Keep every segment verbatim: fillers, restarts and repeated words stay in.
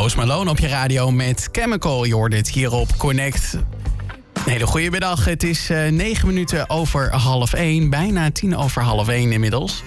Post Malone op je radio met Chemical. Je hoort het hier op Connect. Een hele goede middag. Het is uh, negen minuten over half één. Bijna tien over half één inmiddels.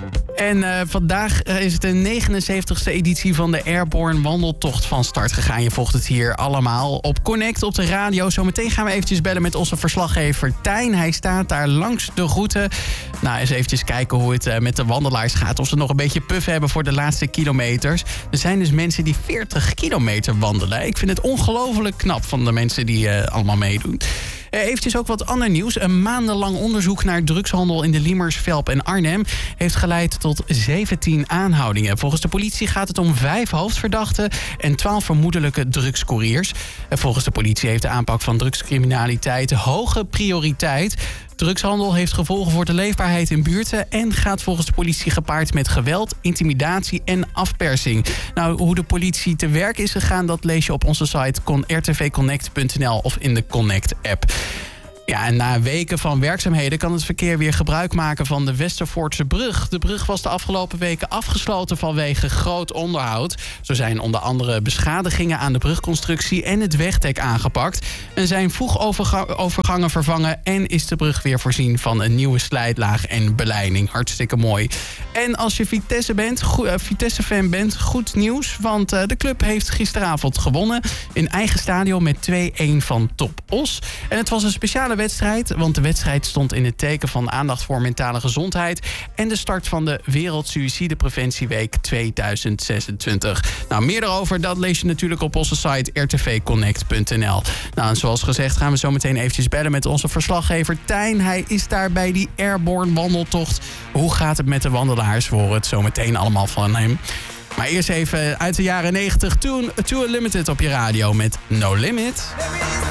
En uh, vandaag uh, is het de negenenzeventigste editie van de Airborne Wandeltocht van start gegaan. Je volgt het hier allemaal op Connect op de radio. Zometeen gaan we eventjes bellen met onze verslaggever Tijn. Hij staat daar langs de route. Nou, eens eventjes kijken hoe het uh, met de wandelaars gaat. Of ze nog een beetje puff hebben voor de laatste kilometers. Er zijn dus mensen die veertig kilometer wandelen. Ik vind het ongelooflijk knap van de mensen die uh, allemaal meedoen. Uh, eventjes ook wat ander nieuws. Een maandenlang onderzoek naar drugshandel in de Liemers, Velp en Arnhem heeft geleid tot zeventien aanhoudingen. Volgens de politie gaat het om vijf hoofdverdachten en twaalf vermoedelijke drugscouriers. Uh, volgens de politie heeft de aanpak van drugscriminaliteit hoge prioriteit. Drugshandel heeft gevolgen voor de leefbaarheid in buurten en gaat volgens de politie gepaard met geweld, intimidatie en afpersing. Nou, hoe de politie te werk is gegaan, dat lees je op onze site r t v connect punt n l of in de Connect-app. Ja, en na weken van werkzaamheden kan het verkeer weer gebruik maken van de Westervoortse brug. De brug was de afgelopen weken afgesloten vanwege groot onderhoud. Zo zijn onder andere beschadigingen aan de brugconstructie en het wegdek aangepakt. Er zijn voegovergangen vervangen en is de brug weer voorzien van een nieuwe slijtlaag en beleiding. Hartstikke mooi. En als je Vitesse bent, go- uh, Vitesse-fan bent, goed nieuws. Want uh, de club heeft gisteravond gewonnen in eigen stadion met twee-een van Top Os. En het was een speciale wedstrijd, want de wedstrijd stond in het teken van aandacht voor mentale gezondheid en de start van de Wereldsuïcidepreventieweek tweeduizend zesentwintig. Nou, meer daarover, dat lees je natuurlijk op onze site r t v connect punt n l. Nou, en zoals gezegd gaan we zo meteen eventjes bellen met onze verslaggever Tijn. Hij is daar bij die Airborne Wandeltocht. Hoe gaat het met de wandelaars? We horen het zo meteen allemaal van hem. Maar eerst even uit de jaren negentig, Too Unlimited op je radio met No Limit.